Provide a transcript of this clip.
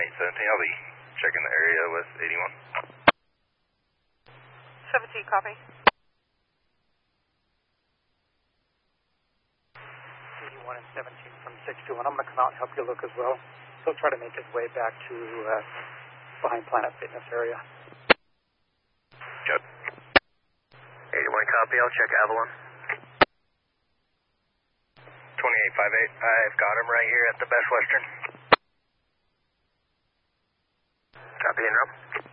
1817. I'll be checking the area with 81. 17, copy. 81 and 17 from 621. I'm going to come out and help you look as well. He'll try to make his way back to behind Planet Fitness area. Good. 81, copy. I'll check Avalon. 2858. I've got him right here at the Best Western. Copy, in row.